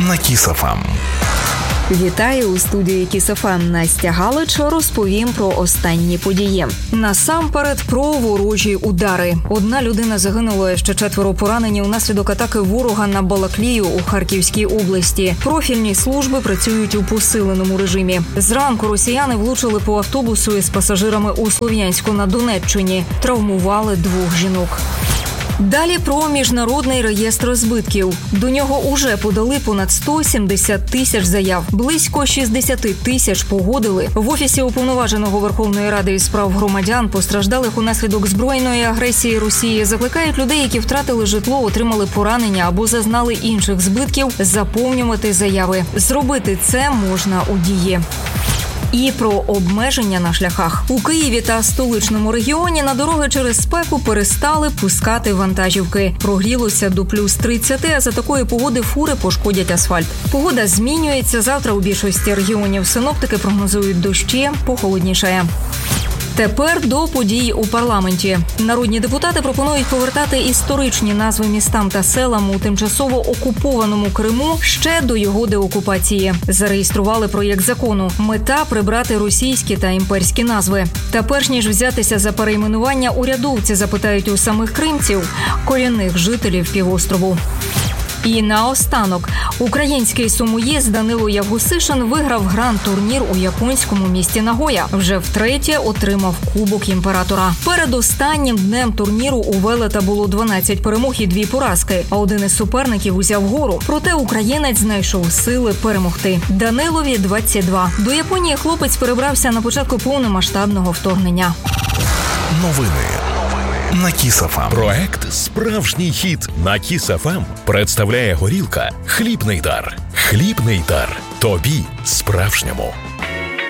на Kiss FM. Вітаю у студії Kiss FM. Настя Галич. Розповім про останні події. Насамперед про ворожі удари. Одна людина загинула, ще 4 поранені унаслідок атаки ворога на Балаклію у Харківській області. Профільні служби працюють у посиленому режимі. Зранку росіяни влучили по автобусу із пасажирами у Слов'янську на Донеччині. Травмували 2 жінок. Далі про міжнародний реєстр збитків. До нього уже подали понад 170 тисяч заяв. Близько 60 тисяч погодили. В Офісі Уповноваженого Верховної Ради із прав громадян, постраждалих унаслідок збройної агресії Росії, закликають людей, які втратили житло, отримали поранення або зазнали інших збитків, заповнювати заяви. Зробити це можна у Дії. І про обмеження на шляхах. У Києві та столичному регіоні на дороги через спеку перестали пускати вантажівки. Прогрілося до плюс 30, а за такої погоди фури пошкодять асфальт. Погода змінюється. Завтра у більшості регіонів синоптики прогнозують дощі, похолоднішає. Тепер до подій у парламенті. Народні депутати пропонують повертати історичні назви містам та селам у тимчасово окупованому Криму ще до його деокупації. Зареєстрували проєкт закону. Мета – прибрати російські та імперські назви. Та перш ніж взятися за перейменування, урядовці запитають у самих кримців, корінних жителів півострову. І наостанок. Український сумоїст Данило Явгусишин виграв гранд-турнір у японському місті Нагоя. Вже втретє отримав Кубок імператора. Перед останнім днем турніру у велета було 12 перемог і 2 поразки, а один із суперників узяв гору. Проте українець знайшов сили перемогти. Данилові 22. До Японії хлопець перебрався на початку повномасштабного вторгнення. Новини на Kiss FM. Проект «Справжній хіт» на Kiss FM представляє горілка «Хлібний дар». Хлібний дар. Тобі справжньому.